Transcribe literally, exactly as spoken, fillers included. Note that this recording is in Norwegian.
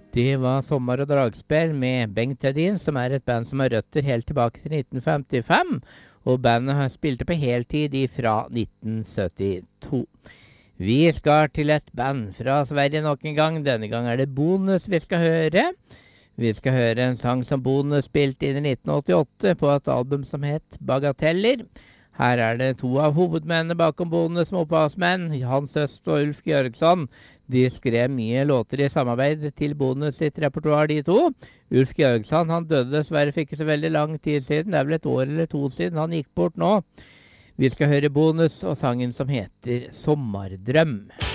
Det var Sommer og dragspill med Bengt Hedin, som er et band som har røtter helt tilbake til nitten femtifem, og bandet har spilt på heltid fra nitten syttito. Vi skal til et band fra Sverige nok en gang. Denne gang er det Bonus vi skal høre. Vi skal høre en sang som Bonus spilte inn i nitten åttiåtte på et album som het Bagateller. Her er det to av hovedmennene bakom Bonus som opphavsmenn, Hans Øst og Ulf Georgsson. De skrev mye låter i samarbeid til Bonus sitt repertoar, de to. Ulf Georgsson, han døde dessverre for ikke så veldig lang tid siden. Det er vel et år eller to siden han gikk bort nå. Vi skal høre Bonus og sangen som heter Sommardrøm.